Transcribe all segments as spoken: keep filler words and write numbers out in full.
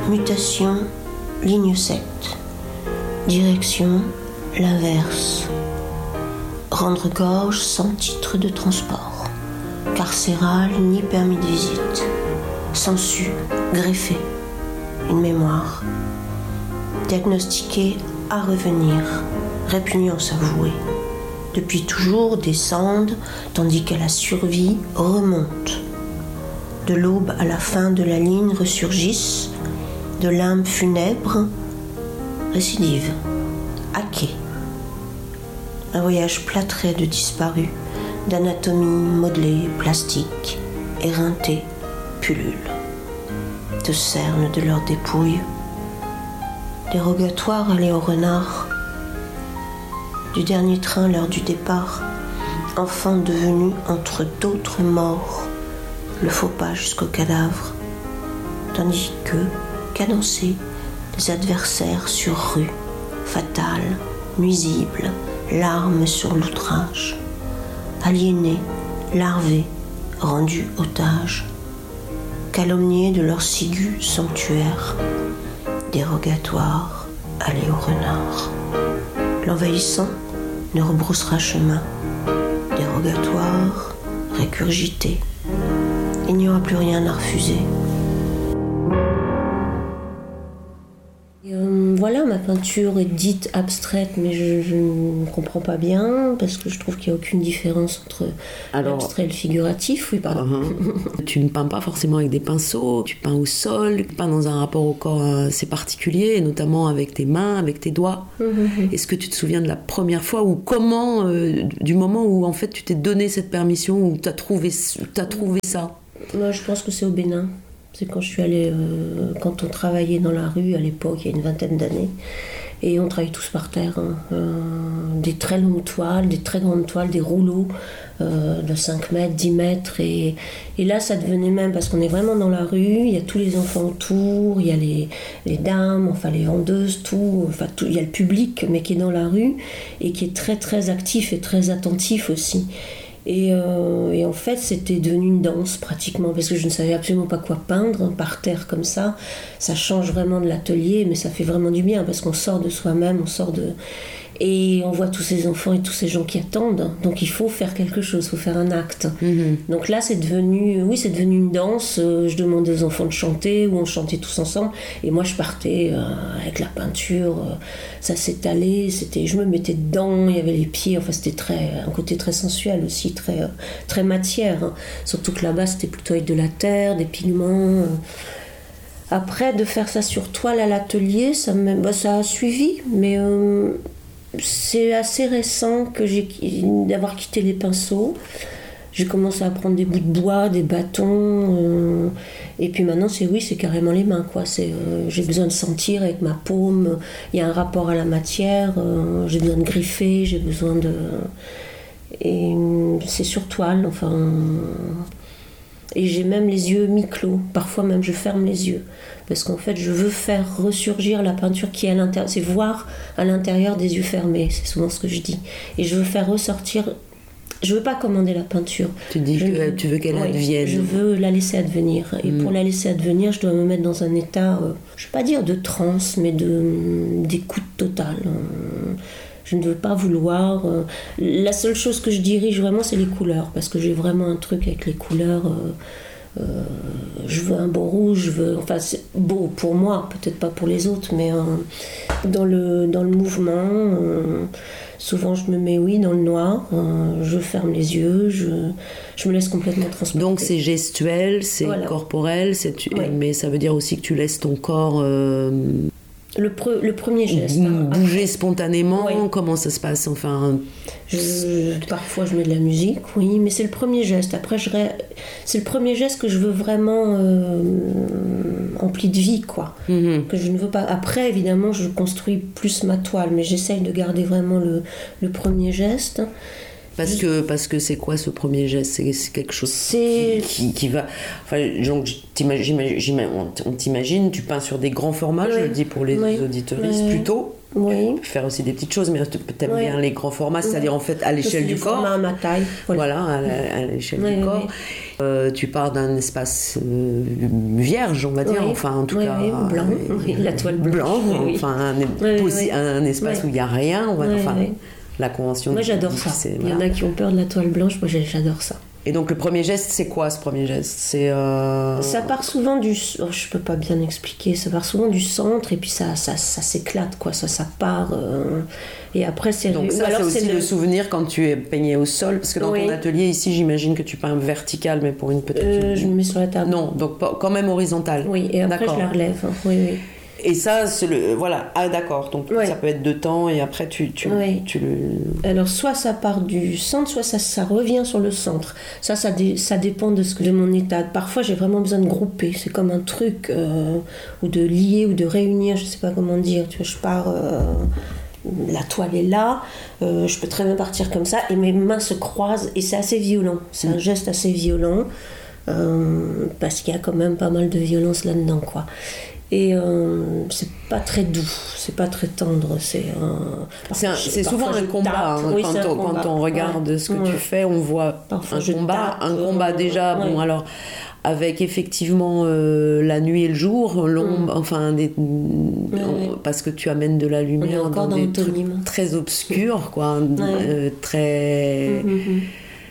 mutation, ligne sept. Direction, l'inverse. Rendre gorge sans titre de transport. Carcéral ni permis de visite. Sensu, greffé. Une mémoire. Diagnostiqué à revenir. Répugnance avouée. Depuis toujours descendent, tandis qu'à la survie remontent. De l'aube à la fin de la ligne ressurgissent, de limbes funèbres, récidive, hacké. Un voyage plâtré de disparus, d'anatomie modelée, plastique, éreinté, pullule. De cernes de leurs dépouilles, dérogatoire allé au renard, du dernier train l'heure du départ, enfant devenu entre d'autres morts, le faux pas jusqu'au cadavre, tandis que, cadencés, les adversaires sur rue, fatales, nuisibles, larmes sur l'outrage, aliénés, larvés, rendus otages, calomniés de leur cigu sanctuaire, dérogatoire, aller au renard. L'envahissant ne rebroussera chemin, dérogatoire, récurgité. Il n'y aura plus rien à refuser. Euh, voilà, ma peinture est dite abstraite, mais je, je ne comprends pas bien, parce que je trouve qu'il n'y a aucune différence entre Alors, l'abstrait et le figuratif. Oui, pardon. Uh-huh. Tu ne peins pas forcément avec des pinceaux, tu peins au sol, tu peins dans un rapport au corps assez particulier, et notamment avec tes mains, avec tes doigts. Uh-huh. Est-ce que tu te souviens de la première fois, ou comment, euh, du moment où en fait tu t'es donné cette permission, où tu as trouvé, t'as trouvé ça? Moi, je pense que c'est au Bénin. C'est quand je suis allée, euh, quand on travaillait dans la rue à l'époque, il y a une vingtaine d'années, et on travaillait tous par terre, hein, euh, des très longues toiles, des très grandes toiles, des rouleaux euh, de cinq mètres, dix mètres, et, et là ça devenait même, parce qu'on est vraiment dans la rue, il y a tous les enfants autour, il y a les, les dames, enfin les vendeuses, tout, enfin tout, il y a le public, mais qui est dans la rue, et qui est très très actif et très attentif aussi. Et, euh, et en fait, c'était devenu une danse pratiquement, parce que je ne savais absolument pas quoi peindre, hein, par terre comme ça. Ça change vraiment de l'atelier, mais ça fait vraiment du bien, parce qu'on sort de soi-même, on sort de... Et on voit tous ces enfants et tous ces gens qui attendent. Donc il faut faire quelque chose, il faut faire un acte. Mm-hmm. Donc là, c'est devenu, oui, c'est devenu une danse. Je demandais aux enfants de chanter, ou on chantait tous ensemble. Et moi, je partais euh, avec la peinture. Euh, ça s'étalait, c'était, je me mettais dedans, il y avait les pieds. Enfin, c'était très, un côté très sensuel aussi, très, euh, très matière. Hein. Surtout que là-bas, c'était plutôt avec de la terre, des pigments. Euh. Après, de faire ça sur toile à l'atelier, ça, me, bah, ça a suivi, mais... Euh, c'est assez récent que j'ai, d'avoir quitté les pinceaux. J'ai commencé à prendre des bouts de bois, des bâtons, euh, et puis maintenant c'est oui, c'est carrément les mains, quoi. C'est, euh, j'ai besoin de sentir avec ma paume. Il y a un rapport à la matière. Euh, j'ai besoin de griffer, j'ai besoin de, et c'est sur toile, enfin. Et j'ai même les yeux mi-clos. Parfois même je ferme les yeux. Parce qu'en fait je veux faire ressurgir la peinture qui est à l'intérieur. C'est voir à l'intérieur des yeux fermés. C'est souvent ce que je dis. Et je veux faire ressortir... Je veux pas commander la peinture. Tu dis je que veux... tu veux qu'elle oui, advienne. Je veux la laisser advenir. Et mmh. pour la laisser advenir, je dois me mettre dans un état, euh, je vais pas dire de transe, mais de, d'écoute totale. Euh, Je ne veux pas vouloir... Euh, la seule chose que je dirige vraiment, c'est les couleurs. Parce que j'ai vraiment un truc avec les couleurs. Euh, euh, je veux un beau rouge. Je veux, enfin, c'est beau pour moi, peut-être pas pour les autres. Mais euh, dans, le, dans le mouvement, euh, souvent je me mets, oui, dans le noir. Euh, je ferme les yeux. Je, je me laisse complètement transporter. Donc c'est gestuel, c'est voilà. corporel. C'est tu... oui. Mais ça veut dire aussi que tu laisses ton corps... Euh... Le, pre, le premier geste. Bouger spontanément, oui. Comment ça se passe, enfin... Je, parfois je mets de la musique, oui, mais c'est le premier geste. Après, je, c'est le premier geste que je veux vraiment euh, empli de vie, quoi. Mm-hmm. Que je ne veux pas... Après, évidemment, je construis plus ma toile, mais j'essaye de garder vraiment le, le premier geste. Parce que, parce que c'est quoi ce premier geste? C'est, c'est quelque chose c'est... Qui, qui, qui va... Enfin, donc, on t'imagine, tu peins sur des grands formats, oui. Je le dis pour les oui. auditeuristes, oui. plutôt. Oui. Tu peux faire aussi des petites choses, mais tu aimes Oui. bien les grands formats, c'est-à-dire Oui. en fait à l'échelle du corps. À ma taille. Voilà, voilà à, à l'échelle oui, du oui, corps. Oui. Euh, tu pars d'un espace euh, vierge, on va dire, oui. enfin en tout oui, cas. Oui, blanc, euh, oui, la toile blanche. Blanc, oui, enfin un, oui, posi- oui. un espace oui. où il n'y a rien, on va, oui, enfin oui. la convention. Moi j'adore ça. Il y en a qui ont peur de la toile blanche, moi j'adore ça. Et donc le premier geste, c'est quoi ce premier geste? C'est euh... Ça part souvent du... Oh, je peux pas bien expliquer. Ça part souvent du centre et puis ça, ça, ça s'éclate, quoi. Ça, ça part... Euh... Et après, c'est... Donc ça, c'est aussi le... le souvenir quand tu es peigné au sol. Parce que dans oui. ton atelier, ici, j'imagine que tu peins vertical, mais pour une petite... Euh, je me mets sur la table. Non, donc quand même horizontal. Oui, et après, je la relève. Oui, oui. Et ça, c'est le... Voilà. Ah, d'accord. Donc, oui. ça peut être de temps et après, tu, tu, oui. tu le... Alors, soit ça part du centre, soit ça, ça revient sur le centre. Ça, ça, dé... ça dépend de, ce que... de mon état. Parfois, j'ai vraiment besoin de grouper. C'est comme un truc, euh, ou de lier, ou de réunir, je sais pas comment dire. Tu vois, je pars... Euh... La toile est là, euh, je peux très bien partir comme ça, et mes mains se croisent, et c'est assez violent. C'est mmh. un geste assez violent, euh, parce qu'il y a quand même pas mal de violence là-dedans, quoi. Et euh, c'est pas très doux, c'est pas très tendre. C'est, euh, c'est, un, c'est souvent un combat. Hein, oui, quand, on, combat. Quand on regarde ouais. ce que ouais. tu fais, on voit parfois un combat. Tape, un combat déjà, ouais. bon alors, avec effectivement euh, la nuit et le jour, l'ombre, mm. enfin, des, ouais, on, ouais. parce que tu amènes de la lumière dans, dans des trucs très obscurs, quoi, ouais. euh, très... Mm-hmm.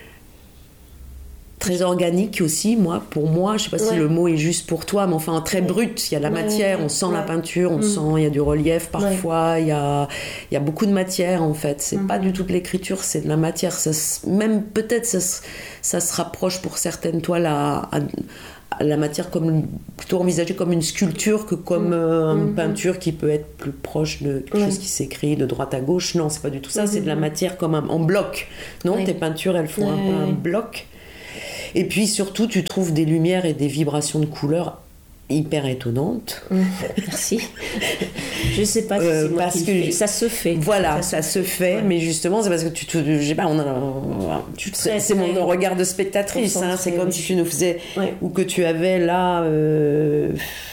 très organique aussi, moi, pour moi, je sais pas ouais. si le mot est juste pour toi, mais enfin très ouais. brut, il y a de la ouais. matière, on sent ouais. la peinture, on mmh. sent, il y a du relief parfois, il ouais. y, a, il y a beaucoup de matière en fait, c'est mmh. pas du tout de l'écriture, c'est de la matière, ça, même peut-être ça, ça se rapproche pour certaines toiles à, à, à la matière comme, plutôt envisagée comme une sculpture que comme mmh. euh, une mmh. peinture qui peut être plus proche de quelque ouais. chose qui s'écrit de droite à gauche, non, c'est pas du tout ça, mmh. c'est de la matière comme un, en bloc, non, ouais. tes peintures elles font ouais. un peu un bloc. Et puis surtout, tu trouves des lumières et des vibrations de couleurs hyper étonnantes. Mmh, merci. Je sais pas si euh, c'est moi parce qui que fait. Ça se fait. Voilà, ça, ça se fait, ouais. mais justement, c'est parce que tu te, je sais pas, on a, tu, c'est, c'est mon regard de spectatrice. Hein, c'est comme oui. si tu nous faisais ouais. ou que tu avais là. Euh,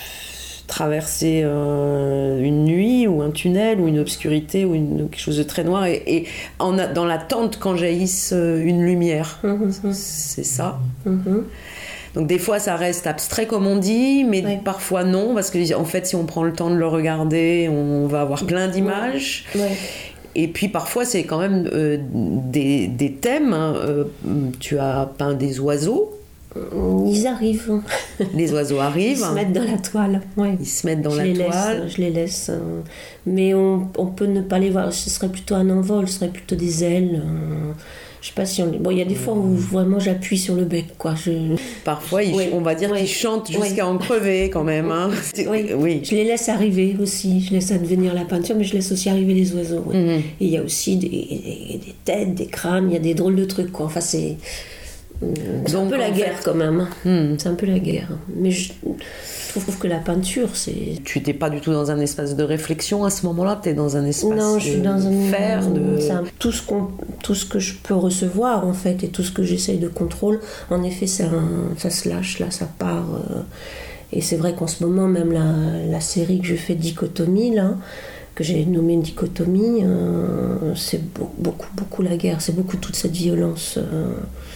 traverser euh, une nuit ou un tunnel ou une obscurité ou une, quelque chose de très noir et, et en, dans l'attente quand jaillisse euh, une lumière. Mmh. C'est ça. Mmh. Donc des fois ça reste abstrait comme on dit, mais ouais. parfois non, parce que en fait si on prend le temps de le regarder, on va avoir plein d'images. Ouais. Ouais. Et puis parfois c'est quand même euh, des, des thèmes. Hein. Euh, tu as peint des oiseaux. Ils arrivent. Les oiseaux arrivent. Ils se mettent dans la toile. Ouais. Ils se mettent dans je la les toile. Laisse, je les laisse. Euh, mais on, on peut ne pas les voir. Ce serait plutôt un envol, ce serait plutôt des ailes. Euh, je sais pas si on les... Bon, il y a des fois où vraiment j'appuie sur le bec, quoi. Je... Parfois, ils, ouais. on va dire ouais. qu'ils chantent jusqu'à ouais. en crever, quand même. Hein. Oui. oui. Je les laisse arriver aussi. Je laisse advenir la peinture, mais je laisse aussi arriver les oiseaux. Ouais. Mm-hmm. Et il y a aussi des, des, des têtes, des crânes, il y a des drôles de trucs, quoi. Enfin, c'est... C'est Donc, un peu la guerre fait... quand même. Hmm. C'est un peu la guerre. Mais je trouve que la peinture, c'est... Tu n'étais pas du tout dans un espace de réflexion à ce moment-là? Tu es dans un espace non, de je suis dans un faire de... C'est un... tout, ce qu'on... tout ce que je peux recevoir, en fait, et tout ce que j'essaye de contrôler, en effet, ça, ça se lâche, là, ça part. Euh... Et c'est vrai qu'en ce moment, même la, la série que je fais, Dichotomie, là, que j'ai nommée Dichotomie, euh... c'est beaucoup, beaucoup la guerre. C'est beaucoup toute cette violence... Euh...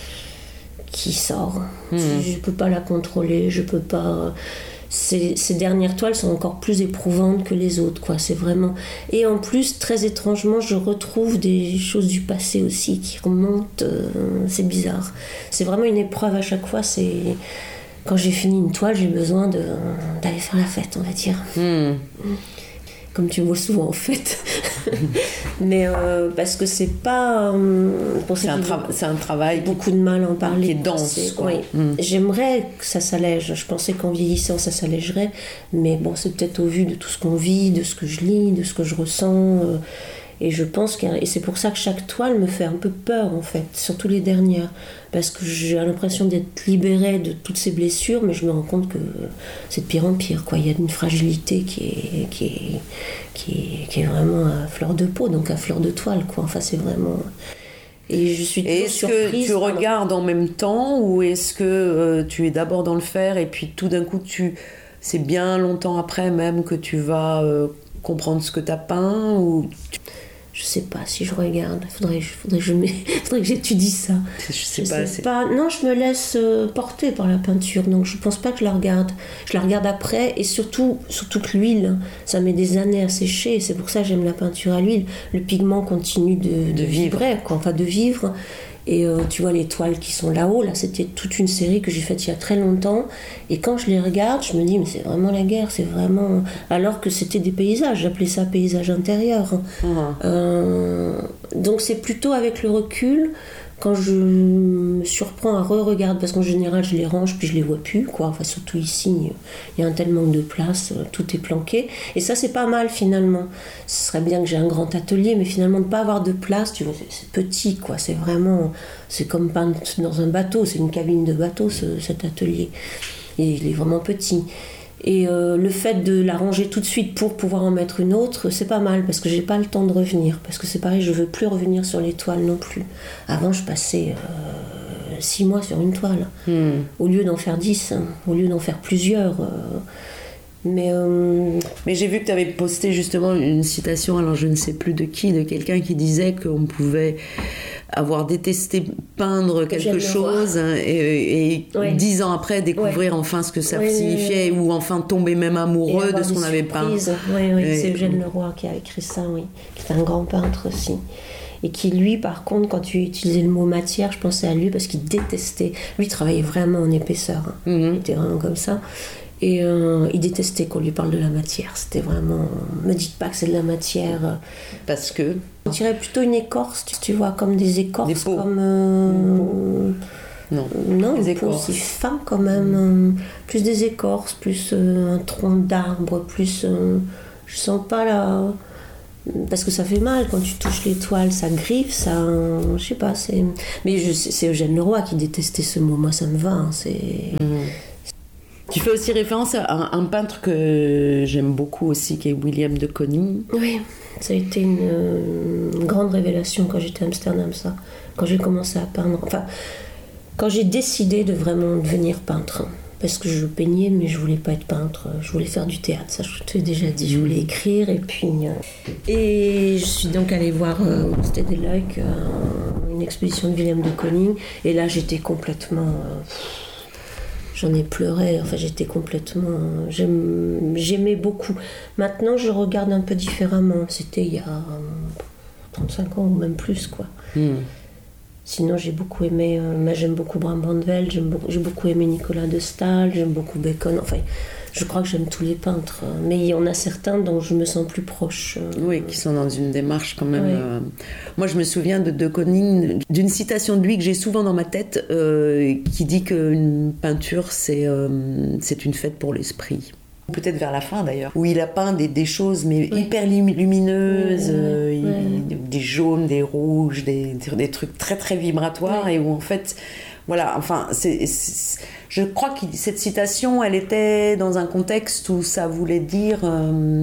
qui sort. Mmh. Je ne peux pas la contrôler, je peux pas... Ces, ces dernières toiles sont encore plus éprouvantes que les autres, quoi. C'est vraiment... Et en plus, très étrangement, je retrouve des choses du passé aussi qui remontent. Euh, c'est bizarre. C'est vraiment une épreuve à chaque fois. C'est... Quand j'ai fini une toile, j'ai besoin de, d'aller faire la fête, on va dire. Mmh. Comme tu me vois souvent en fait. Mais euh, parce que c'est pas euh, pour c'est, un tra- c'est un travail beaucoup de mal à en parler, qui est dense, c'est, quoi. Oui. Mm. J'aimerais que ça s'allège, je pensais qu'en vieillissant ça s'allégerait, mais bon, c'est peut-être au vu de tout ce qu'on vit, de ce que je lis, de ce que je ressens, euh, et je pense que et c'est pour ça que chaque toile me fait un peu peur en fait, surtout les dernières, parce que j'ai l'impression d'être libérée de toutes ces blessures, mais je me rends compte que c'est de pire en pire, quoi. Il y a une fragilité qui est, qui est, qui est, qui est vraiment à fleur de peau, donc à fleur de toile, quoi. Enfin, c'est vraiment... Et je suis toujours est-ce surprise. Que tu alors... regardes en même temps, ou est-ce que euh, tu es d'abord dans le faire, et puis tout d'un coup, tu... c'est bien longtemps après même que tu vas... Euh, comprendre ce que tu as peint ou... Je sais pas si je regarde, faudrait, faudrait, que, je faudrait que j'étudie ça. Je sais, je pas, sais pas. Non, je me laisse porter par la peinture, donc je pense pas que je la regarde. Je la regarde après, et surtout, surtout que l'huile, ça met des années à sécher, c'est pour ça que j'aime la peinture à l'huile. Le pigment continue de, de, de vibrer, quoi, enfin de vivre. Et euh, tu vois les toiles qui sont là-haut, là c'était toute une série que j'ai faite il y a très longtemps. Et quand je les regarde, je me dis mais c'est vraiment la guerre, c'est vraiment... Alors que c'était des paysages, j'appelais ça paysage intérieur. Mmh. Euh, donc c'est plutôt avec le recul, quand je me surprends à re-regarder, parce qu'en général je les range puis je les vois plus, quoi. Enfin surtout ici, il y a un tel manque de place, tout est planqué. Et ça c'est pas mal finalement. Ce serait bien que j'ai un grand atelier, mais finalement de pas avoir de place, tu vois, c'est petit, quoi. C'est vraiment, c'est comme peindre dans un bateau, c'est une cabine de bateau ce, cet atelier. Et il est vraiment petit. Et euh, le fait de la ranger tout de suite pour pouvoir en mettre une autre, c'est pas mal, parce que j'ai pas le temps de revenir. Parce que c'est pareil, je veux plus revenir sur les toiles non plus. Avant, je passais euh, six mois sur une toile, mmh. au lieu d'en faire dix, hein, au lieu d'en faire plusieurs. Euh, mais, euh... mais j'ai vu que tu avais posté justement une citation, alors je ne sais plus de qui, de quelqu'un qui disait qu'on pouvait avoir détesté peindre quelque chose hein, et, et oui. dix ans après découvrir oui. enfin ce que ça oui, signifiait oui, oui. ou enfin tomber même amoureux de ce qu'on avait peint. Oui, oui, et... c'est Eugène Leroy qui a écrit ça, oui, qui est un grand peintre aussi. Et qui, lui, par contre, quand tu utilisais le mot matière, je pensais à lui parce qu'il détestait. Lui, il travaillait vraiment en épaisseur. Hein. Mm-hmm. Il était vraiment comme ça. Et euh, il détestait qu'on lui parle de la matière. C'était vraiment... Me dites pas que c'est de la matière. Parce que... On dirait plutôt une écorce, tu vois, comme des écorces. Des peaux. Comme... Euh... Non, non des écorces. C'est fin quand même. Euh, plus des écorces, plus euh, un tronc d'arbre, plus... Euh, je sens pas la... Parce que ça fait mal quand tu touches les toiles, ça griffe, ça... Euh, je sais pas, c'est... Mais je, c'est Eugène Leroy qui détestait ce mot. Moi, ça me va, hein, c'est... Mmh. Tu fais aussi référence à un, un peintre que j'aime beaucoup aussi, qui est William de Koning. Oui, ça a été une, une grande révélation quand j'étais à Amsterdam, ça. Quand j'ai commencé à peindre. Enfin, quand j'ai décidé de vraiment devenir peintre. Parce que je peignais, mais je voulais pas être peintre. Je voulais faire du théâtre, ça je te l'ai déjà dit. Je voulais écrire, et puis... Euh, et je suis donc allée voir euh, au Stede Luik, euh, une exposition de William de Koning. Et là, j'étais complètement... Euh, J'en ai pleuré, enfin j'étais complètement... J'aime, j'aimais beaucoup. Maintenant, je regarde un peu différemment. C'était il y a trente-cinq ans ou même plus, quoi. Mm. Sinon, j'ai beaucoup aimé... Euh, j'aime beaucoup Bram van Velde, j'aime beaucoup, j'ai beaucoup aimé Nicolas de Staël, j'aime beaucoup Bacon. Enfin, je crois que j'aime tous les peintres. Mais il y en a certains dont je me sens plus proche. Euh, oui, qui sont dans une démarche quand même... Oui. Euh... Moi, je me souviens de, de Koning, d'une citation de lui que j'ai souvent dans ma tête, euh, qui dit qu'une peinture, c'est, euh, c'est une fête pour l'esprit. Peut-être vers la fin, d'ailleurs, où il a peint des, des choses mais oui. hyper lumineuses, oui, oui, euh, oui, oui. des jaunes, des rouges, des, des trucs très, très vibratoires, oui. et où, en fait... Voilà, enfin, c'est, c'est, je crois que cette citation, elle était dans un contexte où ça voulait dire... Euh,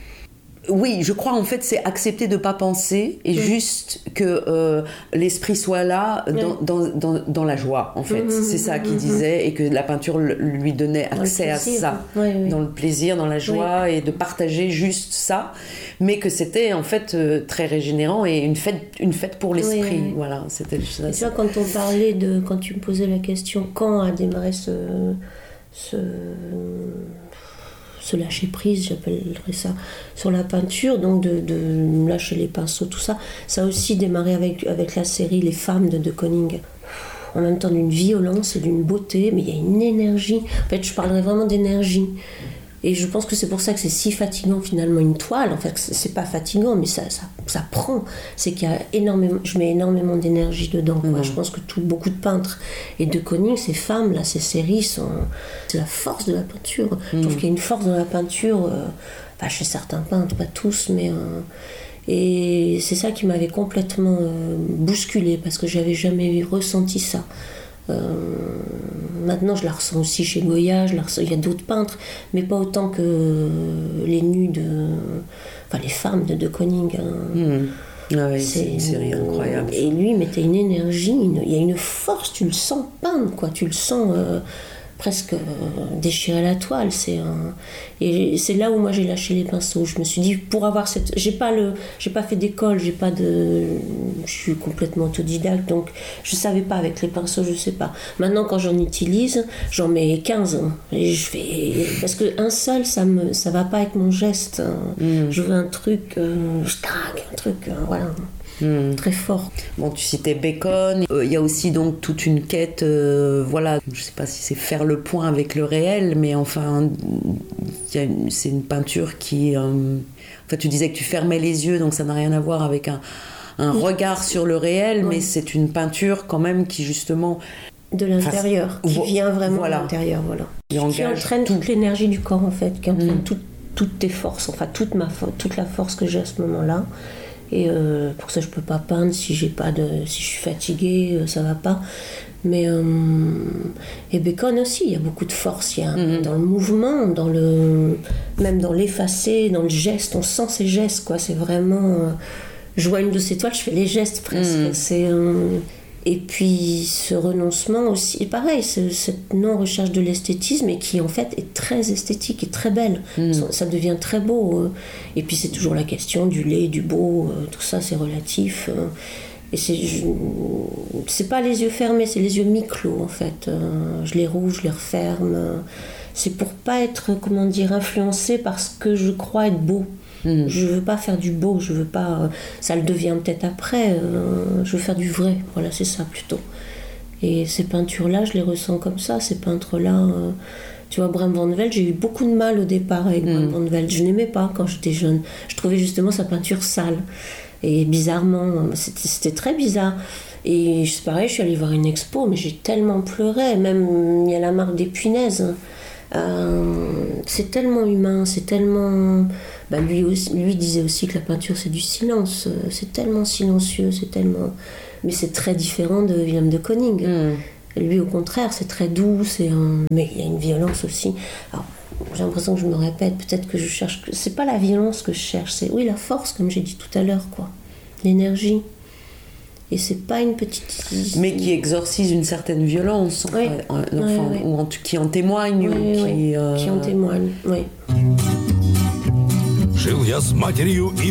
oui, je crois en fait c'est accepter de ne pas penser et oui. juste que euh, l'esprit soit là dans, oui. dans, dans, dans la joie, en fait. Mmh, c'est ça qu'il mmh, disait, et que la peinture lui donnait accès à ça, oui, oui. dans le plaisir, dans la joie, oui. et de partager juste ça, mais que c'était en fait euh, très régénérant et une fête, une fête pour l'esprit. Oui, oui. Voilà, c'était ça. Et tu vois, quand on parlait de... Quand tu me posais la question, quand a démarré ce... ce se lâcher prise, j'appellerais ça, sur la peinture, donc de, de lâcher les pinceaux, tout ça. Ça a aussi démarré avec, avec la série Les Femmes de de Koning. En même temps d'une violence et d'une beauté, mais il y a une énergie. En fait, je parlerais vraiment d'énergie. Et je pense que c'est pour ça que c'est si fatigant finalement une toile. En fait, c'est pas fatigant, mais ça, ça, ça prend. C'est qu'il y a énormément, je mets énormément d'énergie dedans. Mmh. Je pense que tout, beaucoup de peintres et de Koning, ces femmes là, ces séries sont, c'est la force de la peinture. Mmh. Je trouve qu'il y a une force dans la peinture, euh, enfin, chez certains peintres, pas tous, mais euh, et c'est ça qui m'avait complètement euh, bousculée parce que j'avais jamais ressenti ça. Euh, maintenant je la ressens aussi chez Goya, je la ressens, il y a d'autres peintres, mais pas autant que les nus de, enfin les femmes de de Koning. Hein. Mmh. Ah oui, c'est, c'est une série incroyable. Et lui il mettait une énergie, une, il y a une force, tu le sens peindre, quoi, tu le sens. Euh, presque euh, déchirer la toile. C'est un... Et c'est là où moi j'ai lâché les pinceaux. Je me suis dit, pour avoir cette... J'ai pas, le... j'ai pas fait d'école, j'ai pas de... je suis complètement autodidacte, donc je savais pas avec les pinceaux, je sais pas. Maintenant, quand j'en utilise, j'en mets quinze. Et je fais... Parce qu'un seul, ça me... ça va pas avec mon geste. Mmh. Je veux un truc... Euh... je traque, un truc... Euh, voilà. Mmh. Très fort. Bon, tu citais Bacon. Il euh, y a aussi donc toute une quête, euh, voilà, je sais pas si c'est faire le point avec le réel, mais enfin, y a une, c'est une peinture qui... Euh, en fait, tu disais que tu fermais les yeux, donc ça n'a rien à voir avec un, un oui. regard sur le réel, oui. mais c'est une peinture quand même qui justement... De l'intérieur, enfin, qui vient vraiment voilà. de l'intérieur, voilà. Qui, qui entraîne tout. toute l'énergie du corps, en fait, qui entraîne mmh. tout, toutes tes forces, enfin toute, ma, toute la force que j'ai à ce moment-là. Et euh, pour ça je peux pas peindre si j'ai pas de si je suis fatiguée, euh, ça va pas. Mais euh, et Bacon aussi, il y a beaucoup de force, il y a mm-hmm. dans le mouvement, dans le même dans l'effacé, dans le geste, on sent ces gestes quoi, c'est vraiment euh, je vois une de ces toiles, je fais les gestes presque, mm-hmm. c'est euh, et puis ce renoncement aussi, et pareil, c'est, cette non-recherche de l'esthétisme et qui en fait est très esthétique et très belle. Mmh. Ça, ça devient très beau. Et puis c'est toujours la question du laid, du beau, tout ça c'est relatif. Et c'est, je, c'est pas les yeux fermés, c'est les yeux mi-clos en fait. Je les rouvre, je les referme. C'est pour pas être, comment dire, influencée par ce que je crois être beau. Mmh. Je veux pas faire du beau, je veux pas. Ça le devient peut-être après. Euh, je veux faire du vrai. Voilà, c'est ça plutôt. Et ces peintures-là, je les ressens comme ça. Ces peintres-là, euh, tu vois, Bram van Velde, j'ai eu beaucoup de mal au départ avec mmh. Bram van Velde. Je n'aimais pas quand j'étais jeune. Je trouvais justement sa peinture sale. Et bizarrement, c'était, c'était très bizarre. Et c'est pareil, je suis allée voir une expo, mais j'ai tellement pleuré. Même il y a la marque des punaises. Euh, c'est tellement humain, c'est tellement. Bah lui, aussi, lui disait aussi que la peinture c'est du silence, c'est tellement silencieux, c'est tellement. Mais c'est très différent de Willem de Kooning. Mm. Lui au contraire, c'est très doux, c'est un... mais il y a une violence aussi. Alors, j'ai l'impression que je me répète, peut-être que je cherche. C'est pas la violence que je cherche, c'est oui la force, comme j'ai dit tout à l'heure, quoi. L'énergie. Et c'est pas une petite... Mais qui exorcise une certaine violence, oui. enfin, oui, enfin, oui. ou en, qui en témoigne. Oui, ou oui, qui, oui. Euh... qui en témoigne, oui. Жил я с матерью и